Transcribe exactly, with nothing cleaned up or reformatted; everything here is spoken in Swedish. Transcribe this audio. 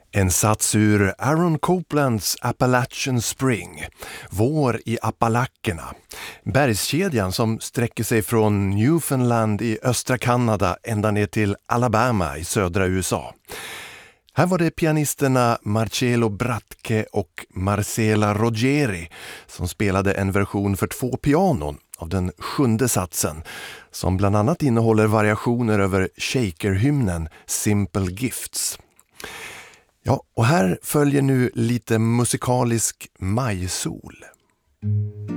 En sats ur Aaron Coplands Appalachian Spring, vår i Appalackerna. Bergskedjan som sträcker sig från Newfoundland i östra Kanada ända ner till Alabama i södra U S A. Här var det pianisterna Marcello Bratke och Marcela Rogeri som spelade en version för två pianon av den sjunde satsen, som bland annat innehåller variationer över shaker-hymnen Simple Gifts. Ja, och här följer nu lite musikalisk majsol.